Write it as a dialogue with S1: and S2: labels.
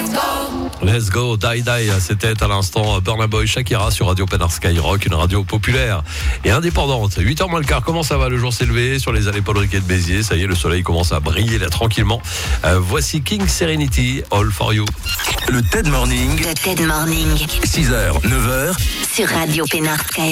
S1: Let's go, Die Die, c'était à l'instant Burna Boy, Shakira sur Radio Pénard Skyrock, une radio populaire et indépendante. 8h moins le quart, comment ça va? Le jour s'est levé sur les allées Paul Riquet de Béziers, ça y est, le soleil commence à briller là tranquillement. Voici King Serenity, All For You.
S2: Le TED Morning.
S3: Le TED Morning.
S2: 6h, 9h.
S3: Sur Radio Pénard Skyrock.